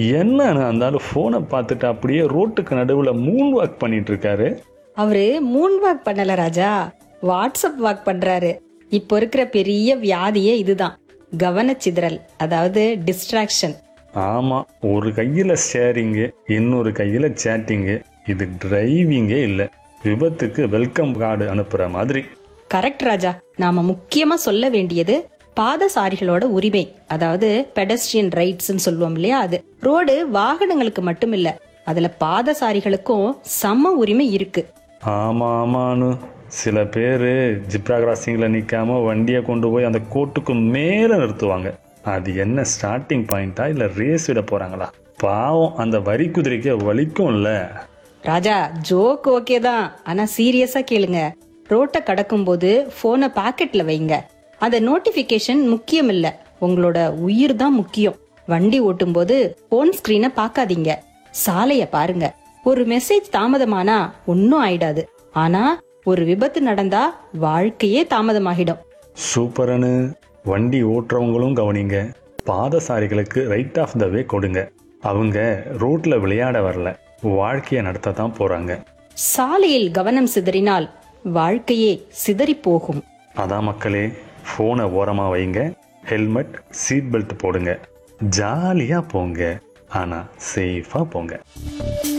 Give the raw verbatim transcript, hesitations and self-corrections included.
என்னன்னு அந்த ஆளு போனை பார்த்துட்டு அப்படியே ரோட்டுக்கு நடுவுல மூன் வாக் பண்ணிட்டு இருக்காரு. அவரு மூன் வாக் பண்ணல ராஜா, வாட்ஸ்அப் வாக் பண்றாரு. இப்போ இருக்கிற பெரிய வியாதியே இதுதான், கவனச்சிதறல், அதாவது டிஸ்ட்ராக்ஷன். ஆமா, ஒரு கையில ஷேரிங்கு, இன்னொரு கையில சேட்டிங்கு. இது டிரைவிங்கே இல்ல, விபத்துக்கு வெல்கம் கார்டு அனுப்புற மாதிரி. கரெக்ட் ராஜா. நாம முக்கியமா சொல்ல வேண்டியது பாதசாரிகளோட உரிமை, அதாவது பெடஸ்ட்ரியன் ரைட்ஸ் சொல்லுவோம் இல்லையா, அது. ரோடு வாகனங்களுக்கு மட்டும் இல்ல, அதுல பாதசாரிகளுக்கும் சம உரிமை இருக்கு. ஆமா ஆமான்னு சில பேரு ஜிப்ரா கிராசிங்ல நிக்காம வண்டியை கொண்டு போய் அந்த கோட்டுக்கு மேல நிறுத்துவாங்க. அது என்ன ஸ்டார்டிங் பாயிண்டா இல்ல ரேஸ் விட போறாங்களா? பாவம், அந்த வரி குதிரைக்கு வலிக்கும்ல. ராஜா, ஜோக் ஓகே தான், ஆனா சீரியஸா கேளுங்க. ரோட்டை கடக்கும் போது போனை பாக்கெட்ல வைங்க. அந்த நோட்டிபிகேஷன் முக்கியம் இல்ல, உங்களோட உயிர் தான் முக்கியம். வண்டி ஓட்டும் போது போன் ஸ்கிரீனை பார்க்காதீங்க, சாலைய பாருங்க. ஒரு மெசேஜ் தாமதமானா ஒன்னும் ஆயிடாது, ஆனா ஒரு விபத்து நடந்தா வாழ்க்கையே தாமதமாகிடும். சூப்பரனு. வண்டி ஓட்டுறவங்களும் கவனிங்க, பாதசாரிகளுக்கு ரைட் ஆஃப் த வே கொடுங்க. அவங்க ரோட்ல விளையாட வரல, வாழ்க்கையை நடத்த தான் போறாங்க. சாலையில் கவனம் சிதறினால் வாழ்க்கையே சிதறி போகும். அதான் மக்களே, போனை ஓரமா வைங்க, ஹெல்மெட் சீட் பெல்ட் போடுங்க, ஜாலியா போங்க, ஆனா சேஃபா போங்க.